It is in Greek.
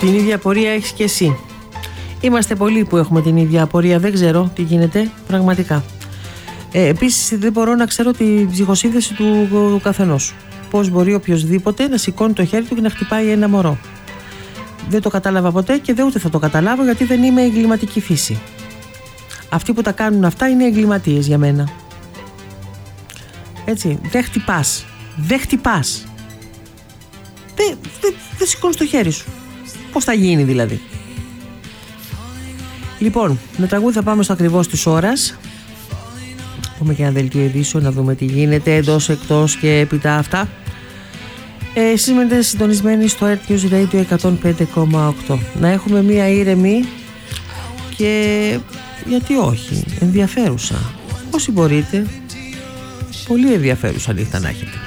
Την ίδια απορία έχεις και εσύ. Είμαστε πολλοί που έχουμε την ίδια απορία. Δεν ξέρω τι γίνεται πραγματικά. Επίσης δεν μπορώ να ξέρω την ψυχοσύνθεση του καθενός. Πώς μπορεί οποιοσδήποτε να σηκώνει το χέρι του και να χτυπάει ένα μωρό. Δεν το κατάλαβα ποτέ και δεν ούτε θα το καταλάβω, γιατί δεν είμαι εγκληματική φύση. Αυτοί που τα κάνουν αυτά είναι εγκληματίες για μένα. Έτσι, δεν χτυπάς. Δεν χτυπάς. Δεν σηκώνεις το χέρι σου. Πώς θα γίνει δηλαδή? Λοιπόν, με τραγούδι θα πάμε στο ακριβώς της ώρας. Πούμε και ένα δελτίο ειδήσεων να δούμε τι γίνεται εντός, εκτός και έπειτα αυτά. Εσείς μένετε συντονισμένοι στο Earth Radio 105,8. Να έχουμε μία ήρεμη και γιατί όχι, ενδιαφέρουσα, όσοι μπορείτε, πολύ ενδιαφέρουσα νύχτα να έχετε.